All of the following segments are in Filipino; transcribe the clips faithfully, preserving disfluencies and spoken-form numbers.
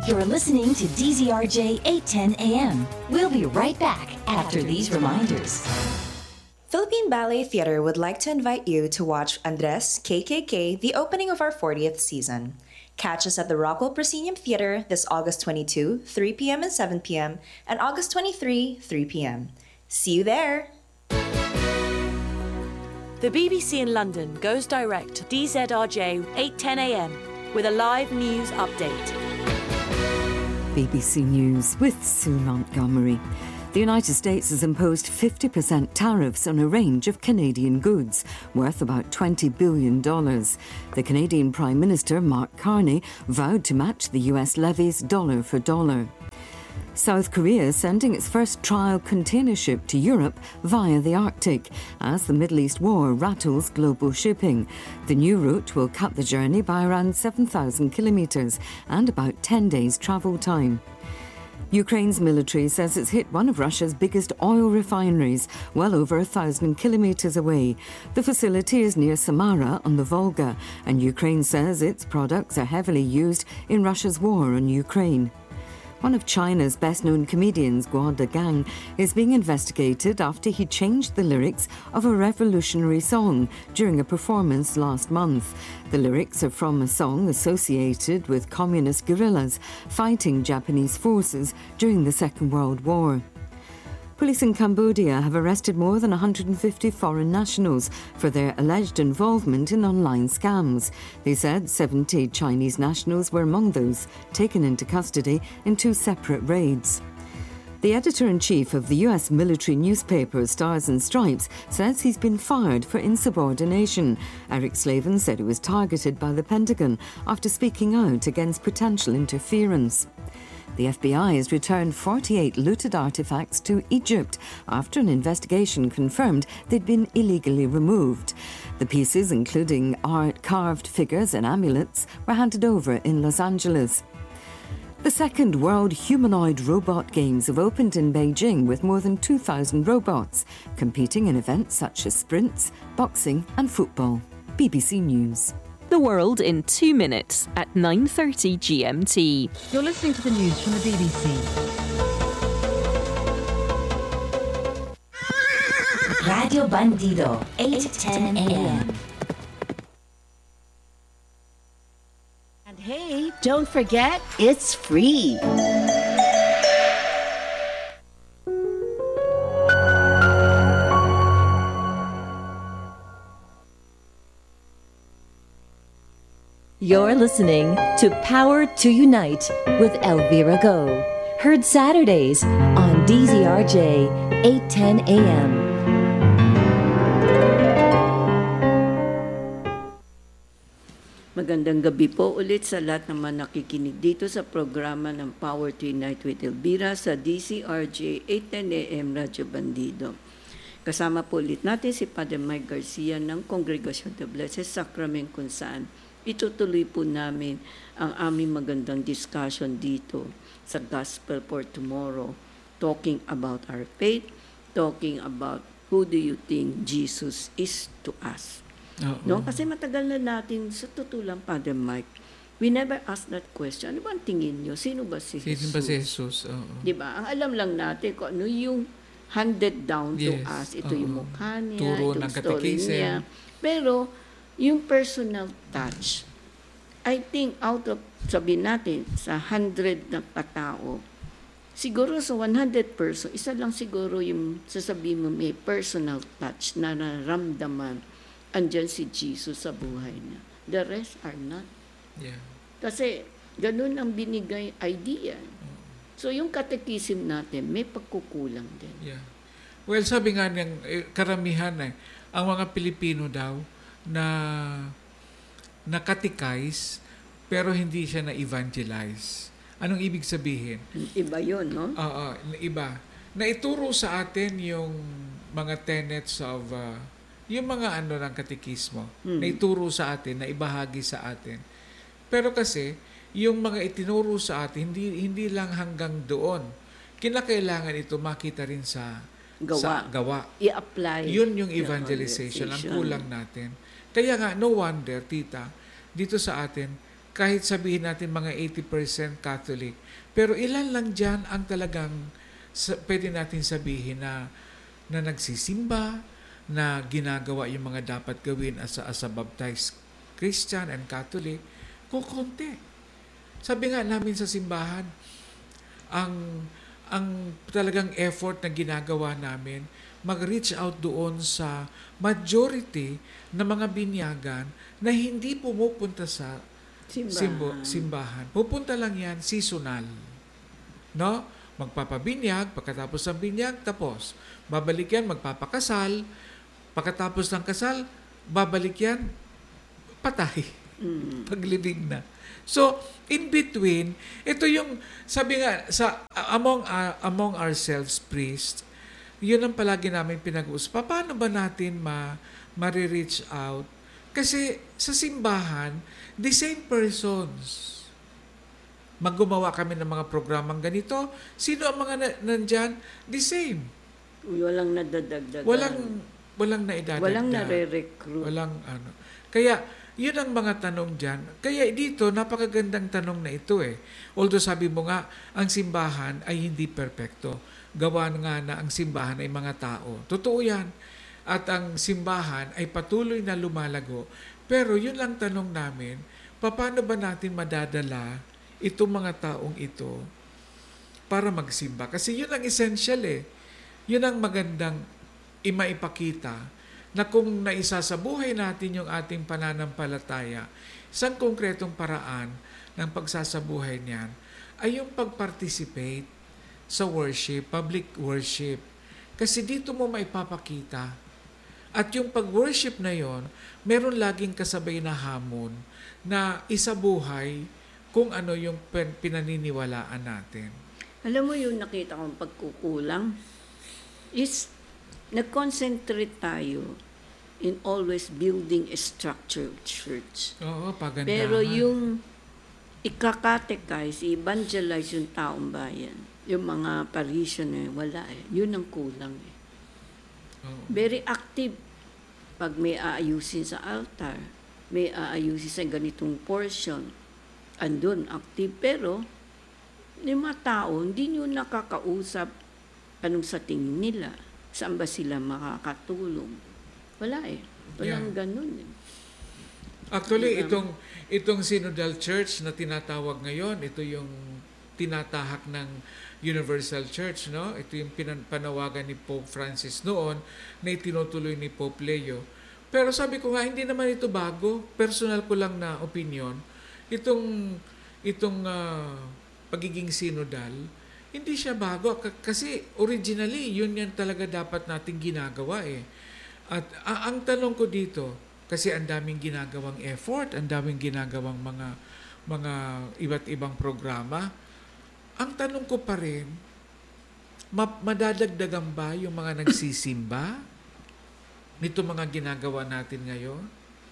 You're listening to D Z R J eight ten A M. We'll be right back after these reminders. Philippine Ballet Theatre would like to invite you to watch Andres K K K, the opening of our fortieth season. Catch us at the Rockwell Proscenium Theatre this August twenty-second, three p.m. and seven p.m. and August twenty-third, three p.m. See you there! The B B C in London goes direct to D Z R J eight ten A M with a live news update. B B C News with Sue Montgomery. The United States has imposed fifty percent tariffs on a range of Canadian goods, worth about twenty billion dollars. The Canadian Prime Minister, Mark Carney, vowed to match the U S levies dollar for dollar. South Korea is sending its first trial container ship to Europe via the Arctic as the Middle East war rattles global shipping. The new route will cut the journey by around seven thousand kilometres and about ten days travel time. Ukraine's military says it's hit one of Russia's biggest oil refineries, well over a thousand kilometres away. The facility is near Samara on the Volga, and Ukraine says its products are heavily used in Russia's war on Ukraine. One of China's best-known comedians, Guo Degang, is being investigated after he changed the lyrics of a revolutionary song during a performance last month. The lyrics are from a song associated with communist guerrillas fighting Japanese forces during the Second World War. Police in Cambodia have arrested more than one hundred fifty foreign nationals for their alleged involvement in online scams. They said seventy Chinese nationals were among those taken into custody in two separate raids. The editor-in-chief of the U S military newspaper Stars and Stripes says he's been fired for insubordination. Eric Slavin said he was targeted by the Pentagon after speaking out against potential interference. The F B I has returned forty-eight looted artefacts to Egypt after an investigation confirmed they'd been illegally removed. The pieces, including art, carved figures and amulets, were handed over in Los Angeles. The second World Humanoid Robot Games have opened in Beijing with more than two thousand robots, competing in events such as sprints, boxing and football. B B C News. The world in two minutes at nine thirty G M T. You're listening to the news from the B B C. Radio Bandido, eight ten A M. And hey, don't forget, it's free. You're listening to Power to Unite with Elvira Go. Heard Saturdays on D Z R J eight ten A M. Magandang gabi po ulit sa lahat naman nakikinig dito sa programa ng Power to Unite with Elvira sa D Z R J eight ten A M Radyo Bandido. Kasama po ulit natin si Padre Mike Garcia ng Congregación de Blessed Sacrament kung saan itutuloy po namin ang aming magandang discussion dito sa Gospel for Tomorrow, talking about our faith, talking about who do you think Jesus is to us. Uh-oh. No? Kasi matagal na natin, sa totoo lang, Father Mike, we never ask that question. Ano ba ang tingin nyo? Sino ba si Jesus? Sino ba si Jesus? Uh-oh. Diba? Ang alam lang natin kung ano yung handed down yes. to us. Ito Uh-oh. yung mukha niya, Turo itong ng story niya. Pero, yung personal touch, I think out of, sabihin natin, sa one hundred na katao, siguro sa one hundred person, isa lang siguro yung sasabihin mo may personal touch na nararamdaman andyan si Jesus sa buhay niya. The rest are not. Yeah. Kasi ganun ang binigay idea. So yung catechism natin, may pagkukulang din. Yeah. Well, sabi nga ng eh, karamihan eh, ang mga Pilipino daw na nakatikais pero hindi siya na-evangelize. Anong ibig sabihin? Iba yun, no? Oo, iba. Naituro sa atin yung mga tenets of, uh, yung mga ano ng katekismo. Hmm. Naituro sa atin, na ibahagi sa atin. Pero kasi, yung mga itinuro sa atin, hindi, hindi lang hanggang doon. Kinakailangan ito makita rin sa gawa. Sa gawa. I-apply. Yun yung evangelization, ang kulang natin. Kaya nga, no wonder, tita, dito sa atin, kahit sabihin natin mga eighty percent Catholic, pero ilan lang dyan ang talagang sa, pwede natin sabihin na, na nagsisimba, na ginagawa yung mga dapat gawin as a, as a baptized Christian and Catholic, kukunti. Sabi nga namin sa simbahan, ang, ang talagang effort na ginagawa namin, mag-reach out doon sa majority ng mga binyagan na hindi pumupunta sa Simbahan. Simbo, simbahan. Pupunta lang yan seasonal. No? Magpapabinyag, pagkatapos ng binyag, tapos. Babalik yan, magpapakasal. Pagkatapos ng kasal, babalik yan, patay. Mm. Paglibing na. So, in between, ito yung, sabi nga, sa among uh, among ourselves, priests, yun ang palagi namin pinag-uusap. Paano ba natin ma, ma-reach out? Kasi sa simbahan, the same persons. Maggumawa kami ng mga programang ganito. Sino ang mga na- nandyan? The same. Walang nadadagdagan. Walang, walang naidadagdag. Walang nare-recruit. Walang ano. Kaya, yun ang mga tanong dyan. Kaya dito, napakagandang tanong na ito eh. Although sabi mo nga, ang simbahan ay hindi perpekto. Gawa nga na ang simbahan ay mga tao. Totoo yan. At ang simbahan ay patuloy na lumalago. Pero yun lang tanong namin, paano ba natin madadala itong mga taong ito para magsimba? Kasi yun ang essential eh. Yun ang magandang imaipakita na kung naisa sa buhay natin yung ating pananampalataya, isang konkretong paraan ng pagsasabuhay niyan ay yung pag-participate sa worship, public worship. Kasi dito mo maipapakita. At yung pag-worship na yon, meron laging kasabay na hamon na isabuhay kung ano yung pinaniniwalaan natin. Alam mo yung nakita kong pagkukulang is nag-concentrate tayo in always building a structured church. Oo, pagandahan. Pero yung ikakatekize, evangelize yung taong bayan, yung mga parishioner, wala eh. Yun ang kulang eh. Oo. Very active pag may aayusin sa altar, may aayusin sa ganitong portion, andun active. Pero yung mga tao, hindi nyo nakakausap anong sa tingin nila. Saan ba sila makakatulong? Wala eh. Walang Yeah. ganun eh. Actually, Yeah. itong itong synodal church na tinatawag ngayon, ito yung tinatahak ng Universal Church, no? Ito yung pinan- panawagan ni Pope Francis noon na itinutuloy ni Pope Leo. Pero sabi ko nga, hindi naman ito bago. Personal ko lang na opinion. Itong itong uh, pagiging synodal, hindi siya bago. K- kasi originally, yun yan talaga dapat nating ginagawa eh. At a- ang tanong ko dito, kasi ang daming ginagawang effort, ang daming ginagawang mga mga iba't ibang programa, ang tanong ko pa rin, ma- madadagdagan ba yung mga nagsisimba nito mga ginagawa natin ngayon?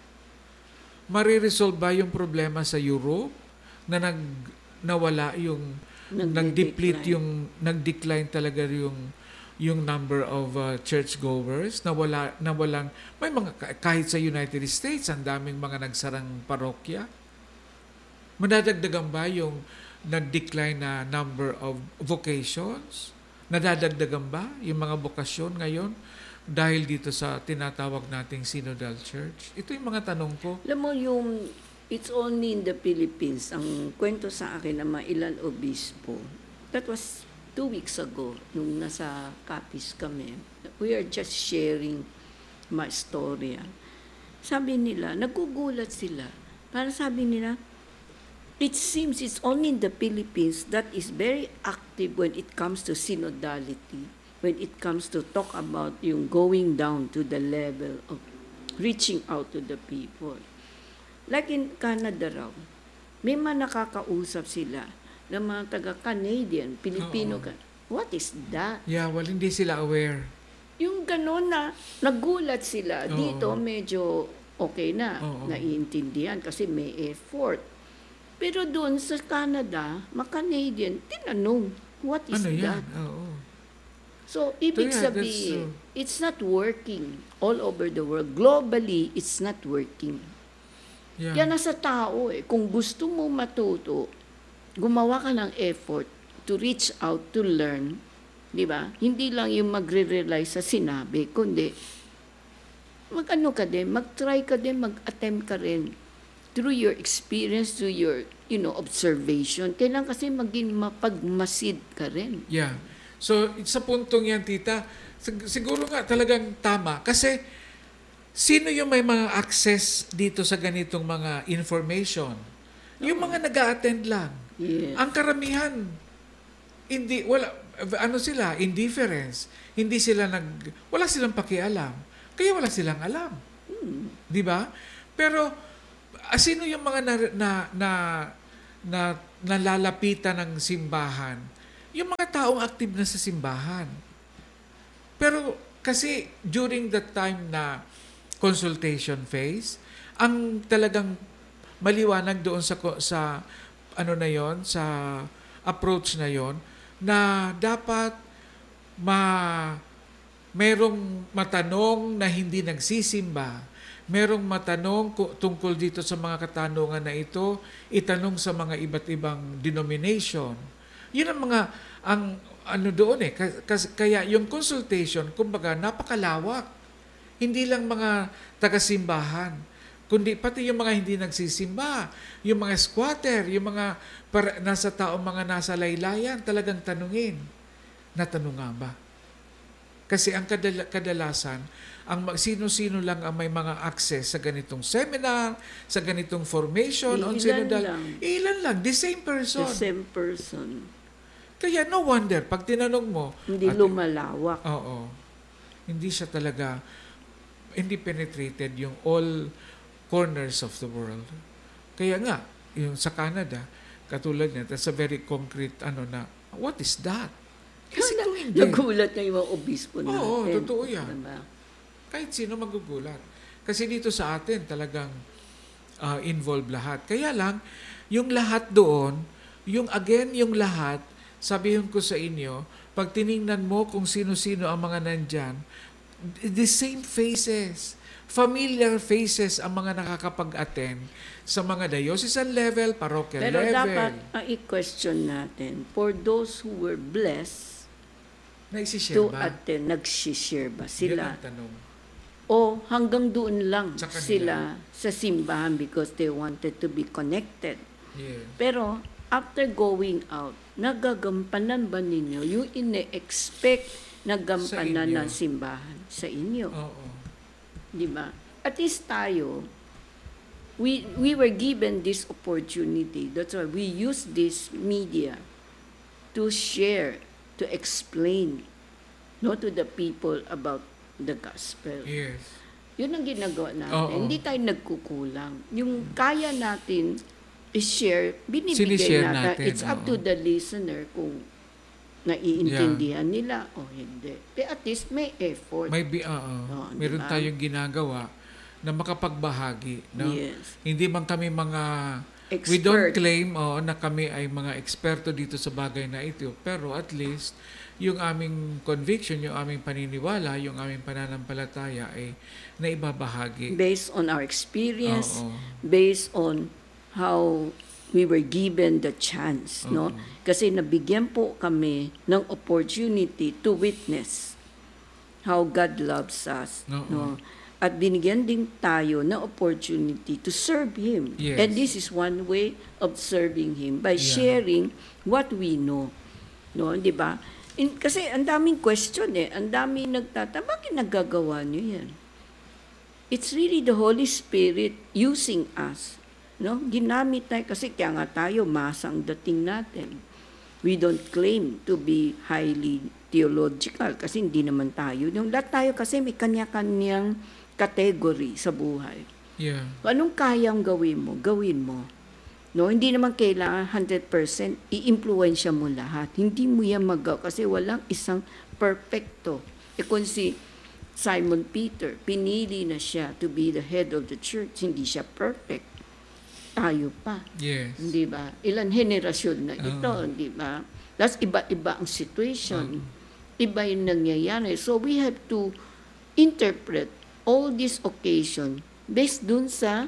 Mariresolve ba yung problema sa Europe na nag nawala yung nag-deplete yung nag-decline talaga yung yung number of uh, churchgoers, nawala nawalang may mga kahit sa United States ang daming mga nagsarang parokya. Madadagdagan ba yung nag-decline na number of vocations? Nadadagdagan ba yung mga bokasyon ngayon dahil dito sa tinatawag nating synodal church? Ito yung mga tanong ko. Alam mo yung it's only in the Philippines, ang kwento sa akin ng mga ilan obispo, that was two weeks ago, nung nasa Capiz kami, we are just sharing my story. Sabi nila, nagugulat sila. Para sabi nila, it seems it's only in the Philippines that is very active when it comes to synodality, when it comes to talk about yung going down to the level of reaching out to the people. Like in Canada raw, may mga nakakausap sila ng mga taga-Canadian, Pilipino. Ka. What is that? Yeah, well, hindi sila aware. Yung gano'n na, nagulat sila. Oo. Dito, medyo okay na, Oo. naiintindihan kasi may effort. Pero doon sa Canada, mga-Canadian, tinanong, what is Ano yan? that? Oo. So, ibig So, yeah, that's sabihin, true. it's not working all over the world. Globally, it's not working. Yeah. Yan nasa tao eh. Kung gusto mo matuto, gumawa ka ng effort to reach out, to learn, di ba? Hindi lang yung magre-rely sa sinabi, kundi mag-ano ka din, mag-try ka din, mag-attempt ka rin through your experience, through your, you know, observation. Kailangan kasi maging mapagmasid ka rin. Yeah. So, sa puntong yan, tita, sig- siguro nga talagang tama. Kasi, sino yung may mga access dito sa ganitong mga information? Yung mga nag-a-attend lang. Yes. Ang karamihan, hindi, wala, ano sila, indifference. Hindi sila nag, wala silang pakialam. Kaya wala silang alam. Hmm. Di ba? Pero, ah, sino yung mga na, na, na, na nalalapitan ng simbahan? Yung mga taong active na sa simbahan. Pero, kasi, during that time na consultation phase, ang talagang maliwanag doon sa sa ano na yon, sa approach na yon, na dapat ma merong matanong na hindi nagsisimba, merong matanong tungkol dito sa mga katanungan na ito, itanong sa mga iba't ibang denomination. Yun ang mga ang ano doon eh, kaya yung consultation, kumbaga napakalawak. Hindi lang mga taga-simbahan, kundi pati yung mga hindi nagsisimba, yung mga squatter, yung mga para, nasa taong mga nasa laylayan, talagang tanungin, natanong nga ba? Kasi ang kadala, kadalasan, ang sino-sino lang ang may mga access sa ganitong seminar, sa ganitong formation, Ilan on synodal, lang. Ilan lang, the same person. The same person. Kaya no wonder, pag tinanong mo, Hindi at, lumalawak. Oo. Hindi siya talaga, hindi penetrated yung all corners of the world. Kaya nga, yung sa Canada, katulad niya, that's a very concrete, ano na, what is that? Kasi kung hindi. Nagulat na yung mga obispo natin. Oo, totoo yan. Diba? Kahit sino magugulat. Kasi dito sa atin, talagang uh, involved lahat. Kaya lang, yung lahat doon, yung again, yung lahat, sabihin ko sa inyo, pag tiningnan mo kung sino-sino ang mga nandyan, the same faces, familiar faces ang mga nakakapag-attend sa mga diocesan level, parochial Pero level. Pero dapat ang i-question natin, for those who were blessed to ba? attend, nagsishare ba sila? Yun ang tanong. O hanggang doon lang Sa kanila. sila sa simbahan because they wanted to be connected. Yeah. Pero after going out, nagagampanan ba ninyo yung ine-expect na gampanan ng simbahan sa inyo? Oo. Di ba? At least tayo, we, we were given this opportunity. That's why we use this media to share, to explain, no, to the people about the gospel. Yes. Yun ang ginagawa natin. Oo. Hindi tayo nagkukulang. Yung kaya natin i-share, binibigay Sinishare natin. natin, It's up oo. to the listener kung naiintindihan nila o hindi. Pero at least may effort. May bi- oo. Oo, Meron diba? tayong ginagawa na makapagbahagi. No? Yes. Hindi man kami mga... Expert. We don't claim oh, na kami ay mga eksperto dito sa bagay na ito. Pero at least, yung aming conviction, yung aming paniniwala, yung aming pananampalataya ay naibabahagi. Based on our experience, Oo. based on how we were given the chance, no? Kasi nabigyan po kami ng opportunity to witness how God loves us, Oo. no? At binigyan din tayo ng opportunity to serve Him. Yes. And this is one way of serving Him by Yeah. sharing what we know. No, di ba? In, kasi ang daming question eh. Ang daming nagtata, bakit nagagawa niyo yan? It's really the Holy Spirit using us. No? Ginamit tayo kasi kaya nga tayo masang dating natin. We don't claim to be highly theological kasi hindi naman tayo. Yung lahat tayo kasi may kanya-kanyang category sa buhay. Yeah. Anong kayang gawin mo? Gawin mo. No, hindi naman kailangan one hundred percent i-impluwensya mo lahat. Hindi mo yan magawa kasi walang isang perfecto. E kung si Simon Peter, pinili na siya to be the head of the church, hindi siya perfect. Tayo pa. Yes. Hindi ba? Ilan henerasyon na ito, Uh-huh. hindi ba? Tapos iba-iba ang situation. Iba yung nangyayari. So we have to interpret all this occasion based dun sa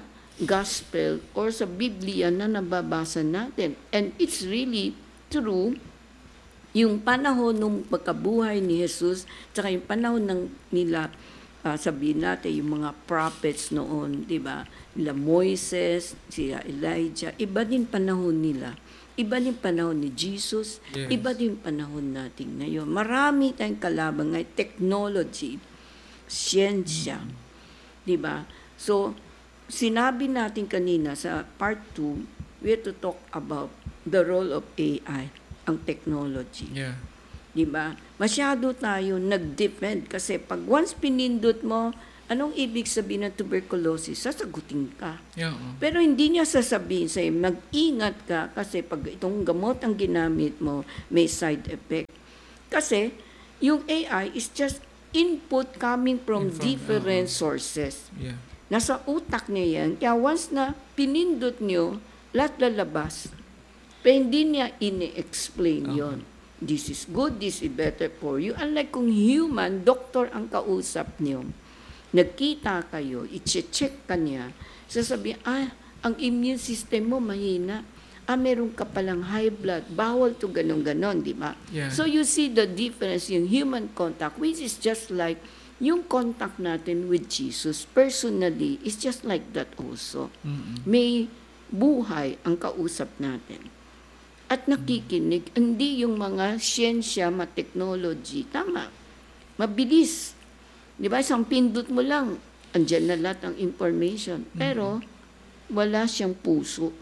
gospel or sa Biblia na nababasa natin. And it's really true, yung panahon ng pagkabuhay ni Jesus, tsaka yung panahon ng nila, uh, sabihin natin, yung mga prophets noon, di ba? Nila Moises, si Elijah, iba din panahon nila. Iba din panahon ni Jesus, yes. Iba din panahon natin ngayon. Marami tayong kalaban ngayon, technology, siyensya, mm-hmm. Di ba? So, sinabi natin kanina sa part two, we have to talk about the role of A I, ang technology. Yeah. Di ba? Masyado tayo nag-depend kasi pag once pinindot mo, anong ibig sabihin ng tuberculosis? Sasagutin ka. Yeah, uh. Pero hindi niya sasabihin sa'yo, mag-ingat ka kasi pag itong gamot ang ginamit mo, may side effect. Kasi yung A I is just input coming from Inform, different uh, sources. Yeah. Nasa utak niya yan. Kaya once na pinindot niyo, lahat lalabas. Pero hindi niya ini-explain uh-huh. yon. This is good, this is better for you. Unlike kung human, doktor ang kausap niyo. Nagkita kayo, i-check ka niya, sasabihin, ah, ang immune system mo mahina. Ah, meron ka palang high blood. Bawal to ganon-ganon, di ba? Yeah. So you see the difference in human contact, which is just like yung contact natin with Jesus personally is just like that also. Mm-mm. May buhay ang kausap natin. At nakikinig, mm-hmm. Hindi yung mga siyensya, mga technology, tama, mabilis. Di ba? Isang pindot mo lang, andyan na lahat ng information. Pero, wala siyang puso.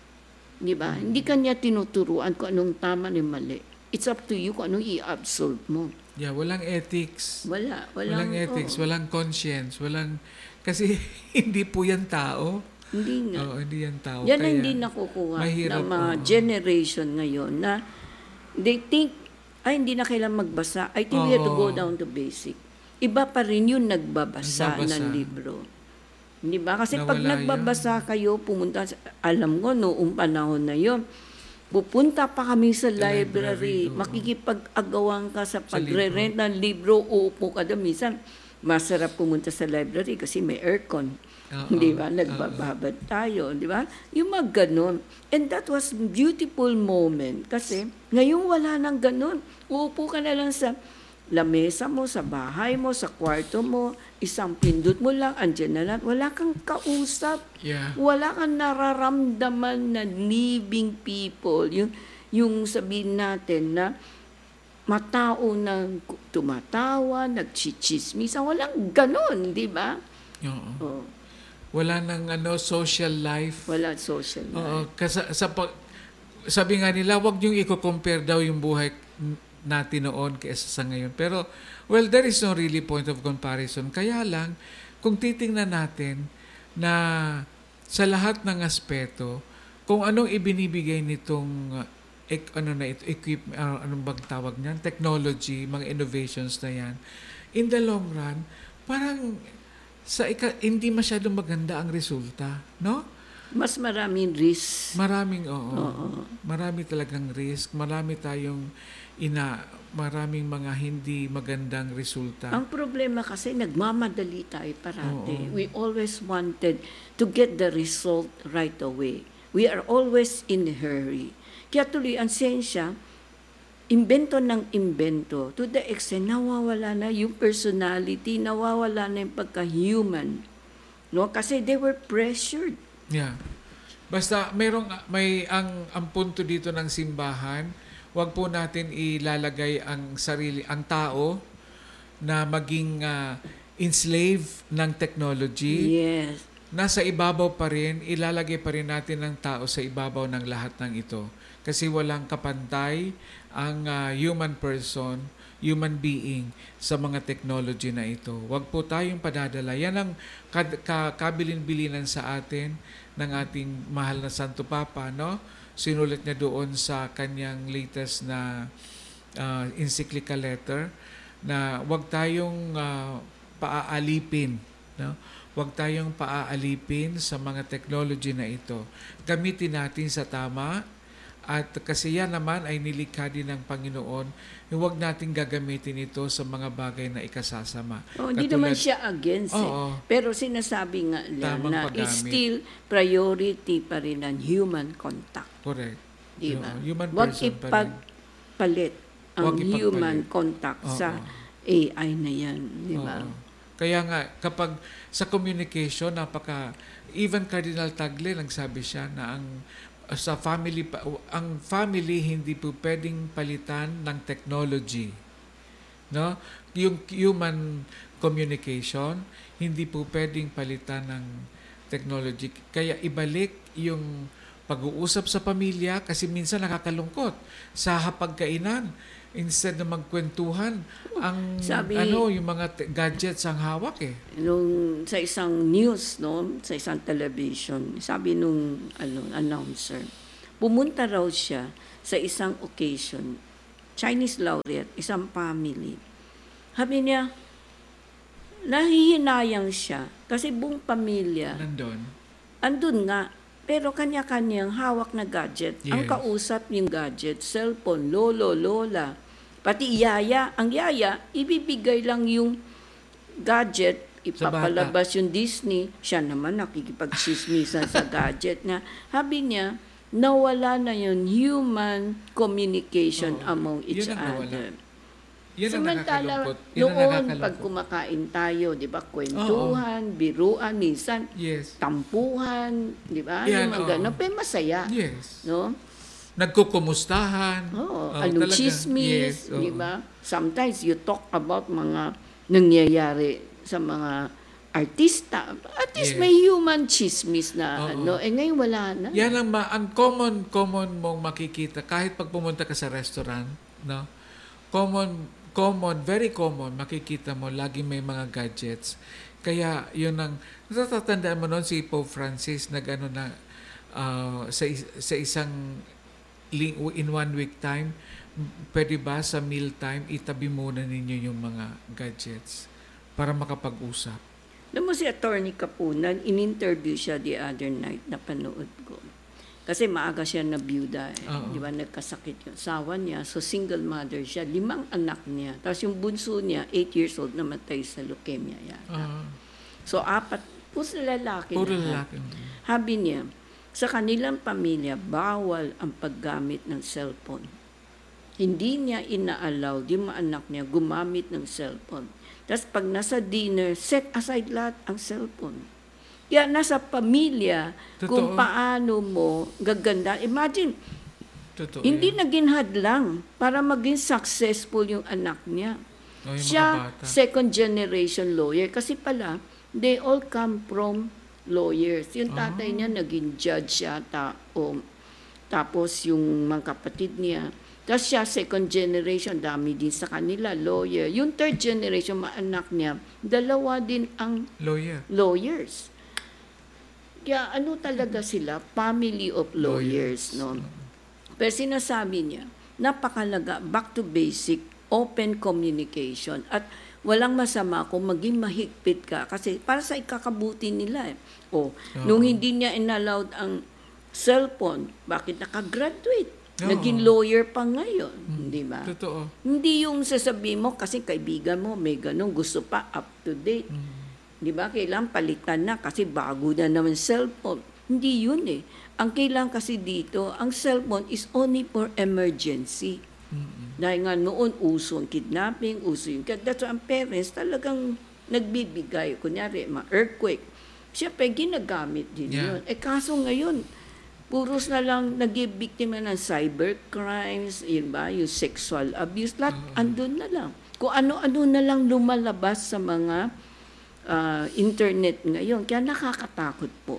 Di ba? Mm-hmm. Hindi kanya tinuturuan kung anong tama ni mali. It's up to you kung anong i-absorb mo. Yeah, walang ethics. Wala. Walang, walang ethics, oh. walang conscience, walang... Kasi hindi po yan tao. Hindi nga. Oo, hindi yan tao. Yan Kaya, hindi nakukuha mahirap, ng mga oh. generation ngayon na they think, ay, hindi na kailangan magbasa. I think oh. we have to go down to basic. Iba pa rin yung nagbabasa, nagbabasa. ng libro. Di ba? Kasi Nawala pag nagbabasa yun. kayo, pumunta, alam ko, noong panahon na yun, pupunta pa kami sa library, library makikipag-agawan ka sa pagre-rent ng libro, uupo ka doon. Minsan, masarap pumunta sa library kasi may aircon. Uh-oh. Di ba? Nagbababad tayo. Di ba? Yung mga ganon. And that was beautiful moment kasi ngayon wala nang ganon. Uupo ka na lang sa lamesa mo, sa bahay mo, sa kwarto mo, isang pindot mo lang, andyan na lang. Wala kang kausap. Yeah. Wala kang nararamdaman na living people. Yung, yung sabihin natin na matao na tumatawa, nagchichismisa. Walang ganon, di ba? Oo. Oh. Wala nang ano, social life. Wala social life. Oo. Kasi sa, pag, sabi nga nila, wag niyong i-compare daw yung buhay natin noon kaysa sa ngayon. Pero, well, there is no really point of comparison. Kaya lang, kung titingnan natin na sa lahat ng aspeto, kung anong ibinibigay nitong uh, ek, ano na ito, equip, uh, anong bang tawag niyan? Technology, mga innovations na yan. In the long run, parang sa ika, hindi masyadong maganda ang resulta, no? Mas maraming risk. Maraming, oo. Oo. Marami talagang risk. Marami tayong ina, maraming mga hindi magandang resulta. Ang problema kasi, nagmamadali tayo parati. Oo. We always wanted to get the result right away. We are always in a hurry. Kaya tuloy, ang siyensya, imbento ng imbento, to the extent, nawawala na yung personality, nawawala na yung pagka-human. No? Kasi they were pressured. Yeah. Basta mayroong may ang ang punto dito ng simbahan, wag po natin ilalagay ang sarili ang tao na maging uh, enslaved ng technology. Yes. Nasa ibabaw pa rin, ilalagay pa rin natin ang tao sa ibabaw ng lahat ng ito. Kasi walang kapantay ang uh, human person, human being sa mga technology na ito. Huwag po tayong padadala. Yan ang kad- ka- kabilin-bilinan sa atin ng ating mahal na Santo Papa, no? Sinulat niya doon sa kanyang latest na uh, encyclical letter na huwag tayong uh, paaalipin, no? Huwag tayong paaalipin sa mga technology na ito. Gamitin natin sa tama At kasi yan naman ay nilikha din ng Panginoon, huwag nating gagamitin ito sa mga bagay na ikasasama. Oh, hindi Katulad- naman siya against Oo. eh. Pero sinasabi nga niya Tamang na paggamit. it's still priority pa rin ang human contact. Correct. Di ba? Oo, human Huwag person pa rin. ipagpalit ang Huwag ipagpalit. human contact Oo. sa A I na yan. Di ba? Oo. Kaya nga, kapag sa communication, napaka, even Cardinal Tagle, nagsabi siya na ang sa family, pa- ang family hindi po pwedeng palitan ng technology. No? Yung human communication, hindi po pwedeng palitan ng technology. Kaya ibalik yung pag-uusap sa pamilya kasi minsan nakakalungkot sa hapagkainan. Instead na magkwentuhan, ang Sabi- ano, yung mga te- gadgets ang hawak eh. Nung sa isang news, no, sa isang television, sabi nung ano, announcer, pumunta raw siya sa isang occasion, Chinese laureate, isang family. Sabi niya, nahihinayang siya kasi buong pamilya Nandun. andun nga, pero kanya-kanyang hawak na gadget. Ang Yes. kausap yung gadget, cellphone, lolo, lola, pati yaya. Ang yaya, ibibigay lang yung gadget, Sa bata. ipapalabas yung Disney. Siya naman nakikipag-chismisan sa gadget na. Sabi niya, nawala na yung human communication Oo. among each Yun ang nawala. other. Yan ang Samantala, nakakalungkot. Yan ang noon, nakakalungkot. pag kumakain tayo, di ba, kwentuhan, biruan, minsan, Yes. tampuhan, di ba? Yan, Yung mga oo. gano'n, pero masaya. Yes. No? Nagkukumustahan. Oo, Oo, ano, talaga. chismis, Yes, oo. di ba? Sometimes you talk about mga nangyayari sa mga artista. At least Yes. may human chismis na Oo. ano. Eh ngayon wala na. Yan ang, ma- ang common common mong makikita kahit pag pumunta ka sa restaurant, no? Common common, very common, makikita mo lagi may mga gadgets. Kaya yun ang natatandaan mo noon si Pope Francis nag-ano na ah, sa is- sa isang li- in one week time, pwede ba sa meal time itabi muna ninyo yung mga gadgets para makapag-usap? Alam mo si Attorney Kapunan, in-interview siya the other night, napanood ko. Kasi maaga siya na byuda eh. Oo. Di ba, nagkasakit yung asawa niya. So, single mother siya. Limang anak niya. Tapos yung bunso niya, eight years old, namatay sa leukemia yata. Ah, So, apat, puro lalaki puro lahat. lalaki. Habi niya, sa kanilang pamilya, bawal ang paggamit ng cellphone. Hindi niya ina-allow, di mga anak niya, gumamit ng cellphone. Tapos pag nasa dinner, set aside lahat ang cellphone. Kaya nasa pamilya, kung Totoo. paano mo gaganda. Imagine, Totoo hindi yan. naging hadlang para maging successful yung anak niya. Oh, yung mga Siya, bata. second generation lawyer. Kasi pala, they all come from lawyers. Yung tatay niya, naging judge yata. O, tapos yung mga kapatid niya. Tapos siya, second generation, dami din sa kanila, lawyer. Yung third generation, mga anak niya, dalawa din ang Lawyer. lawyers. Kaya ano talaga sila? Family of lawyers, no? Pero sinasabi niya, napakalaga, back to basic, open communication. At walang masama kung maging mahigpit ka kasi para sa ikakabuti nila eh. O, nung hindi niya inallowed ang cellphone, bakit nakagraduate? Oo. Naging lawyer pa ngayon, di ba? Totoo. Hindi yung sasabihin mo kasi kaibigan mo may ganun, gusto pa up to date. Di ba? Kailangan palitan na kasi bago na naman cellphone. Hindi yun eh. Ang kailangan kasi dito, ang cellphone is only for emergency. Dahil nga noon uso ang kidnapping, uso yung... That's why ang parents talagang nagbibigay. Kunyari, mga earthquake. Siyempre, ginagamit din Yeah. yun. Eh kaso ngayon, puros na lang nagibiktima ng cyber crimes, yun ba, yung sexual abuse, lahat andun na lang. Kung ano-ano na lang lumalabas sa mga ah, internet ngayon. Kaya nakakatakot po.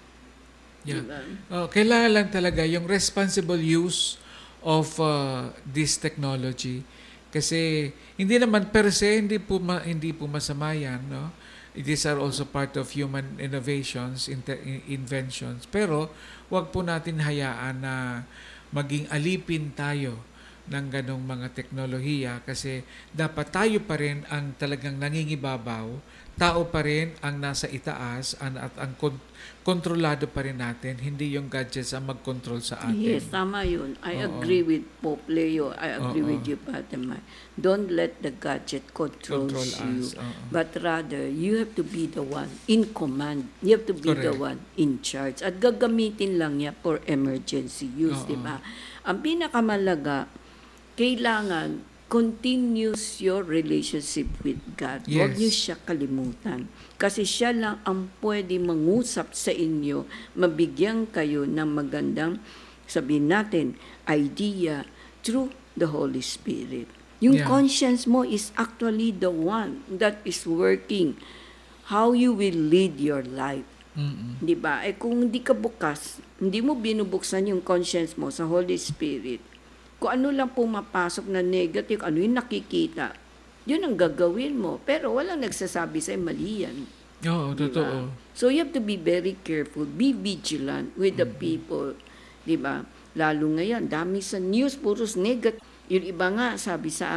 Yeah. Diba? Oh, kailangan lang talaga yung responsible use of uh, this technology. Kasi hindi naman per se hindi po ma, hindi po masama yan, no? These are also part of human innovations, inte- inventions. Pero wag po natin hayaan na maging alipin tayo ng ganong mga teknolohiya kasi dapat tayo pa rin ang talagang nangingibabaw tao pa rin ang nasa itaas an- at ang kon- kontrolado pa rin natin, hindi yung gadgets ang mag-control sa atin. Yes, tama yun. I Oo. agree with Pope Leo. I agree Oo. with you, Fatima. Don't let the gadget control Control you. us, oo. But rather, you have to be the one in command. You have to be the Correct. one in charge. At gagamitin lang niya for emergency use, Oo. di ba? Ang pinakamalaga, kailangan continuous your relationship with God. Huwag Yes. niyo siya kalimutan. Kasi siya lang ang pwede mangusap sa inyo, mabigyan kayo ng magandang, sabihin natin, idea through the Holy Spirit. Yung Yeah. conscience mo is actually the one that is working how you will lead your life. Mm-mm. Di ba? Eh kung hindi ka bukas, hindi mo binubuksan yung conscience mo sa Holy Spirit, kung ano lang pumapasok na negative, ano yung nakikita, yun ang gagawin mo. Pero walang nagsasabi sa'yo, mali yan. Oo, Di ba? totoo. So you have to be very careful, be vigilant with the people. Di ba? Lalo ngayon, dami sa news, puros negative. Yung iba nga, sabi sa